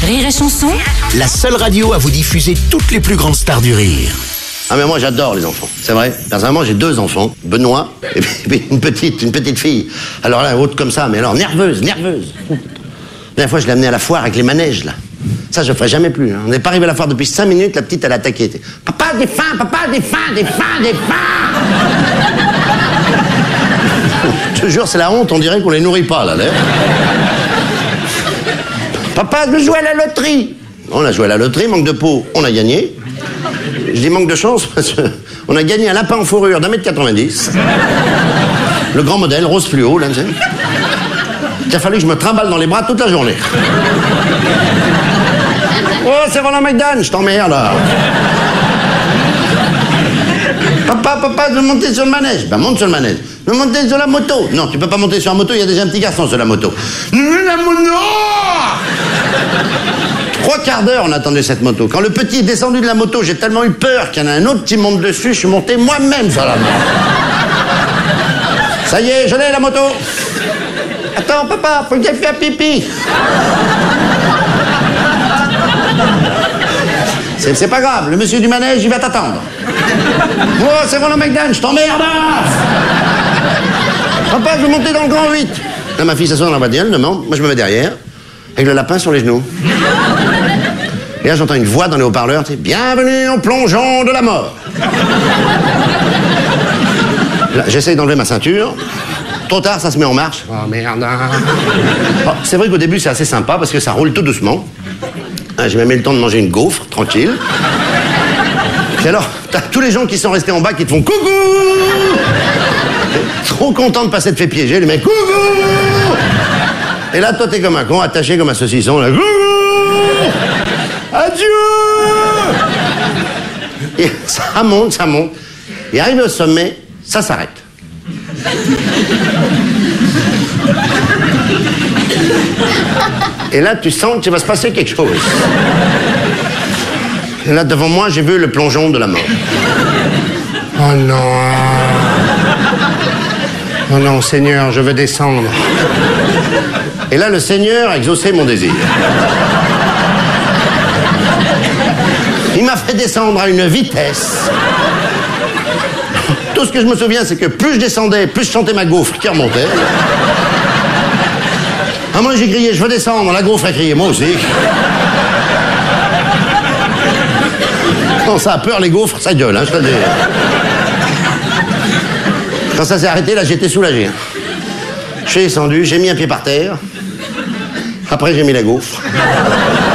Rire et Chanson, La seule radio à vous diffuser toutes les plus grandes stars du rire. Ah mais moi j'adore les enfants, c'est vrai. Personnellement j'ai 2 enfants, Benoît et puis une petite fille. Alors là, haute comme ça, mais alors nerveuse. La dernière fois je l'ai amenée à la foire avec les manèges là. Ça je ferai jamais plus. On n'est pas arrivé à la foire depuis 5 minutes, la petite elle a attaqué. Papa des fins. Je te jure c'est la honte, on dirait qu'on les nourrit pas là. Papa je veux jouer à la loterie. On a joué à la loterie, manque de peau, on a gagné. Je dis manque de chance parce qu'on a gagné un lapin en fourrure d'1,90 m. Le grand modèle, rose fluo, là, tu sais. Il a fallu que je me trimballe dans les bras toute la journée. Oh, c'est Roland McDan, je t'emmerde, là. Papa, je veux monter sur le manège. Ben, monte sur le manège. Je veux monter sur la moto. Non, tu peux pas monter sur la moto, il y a déjà un petit garçon sur la moto. La moto 3 quarts d'heure, on attendait cette moto. Quand le petit est descendu de la moto, j'ai tellement eu peur qu'il y en a un autre qui monte dessus, je suis monté moi-même sur la moto. Ça y est, je l'ai la moto. Attends, papa, faut que j'aille faire pipi. C'est pas grave, le monsieur du manège, il va t'attendre. Oh, c'est Roland McDan, je t'emmerde. Papa, je veux monter dans le grand 8. Là, ma fille s'assoit dans la voiture, elle demande. Moi, je me mets derrière, avec le lapin sur les genoux. Et là, j'entends une voix dans les haut-parleurs, tu sais, bienvenue au plongeon de la mort. Là, j'essaye d'enlever ma ceinture. Trop tard, ça se met en marche. Oh, merde. Oh, c'est vrai qu'au début, c'est assez sympa parce que ça roule tout doucement. J'ai même eu le temps de manger une gaufre, tranquille. Puis alors, t'as tous les gens qui sont restés en bas qui te font coucou. Trop content de pas s'être fait piéger, les mecs, coucou. Et là, toi, t'es comme un con, attaché comme un saucisson, là, coucou. Adieu. Et ça monte. Et arrivé au sommet, ça s'arrête. Et là, tu sens qu'il va se passer quelque chose. Et là, devant moi, j'ai vu le plongeon de la mort. Oh non. Oh non, Seigneur, je veux descendre. Et là, le Seigneur a exaucé mon désir. Il m'a fait descendre à une vitesse. Tout ce que je me souviens, c'est que plus je descendais, plus je sentais ma gaufre qui remontait. À moi, j'ai crié, je veux descendre. La gaufre a crié, moi aussi. Quand ça a peur, les gaufres, ça gueule, hein, je te dis. Quand ça s'est arrêté, là, j'étais soulagé. Je suis descendu, j'ai mis un pied par terre. Après, j'ai mis la gaufre.